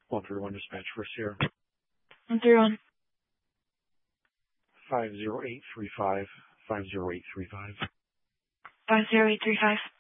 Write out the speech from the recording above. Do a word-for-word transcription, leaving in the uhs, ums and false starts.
one three one dispatch for Sierra. one three one. five zero eight three five, five zero eight three five. five zero eight three five.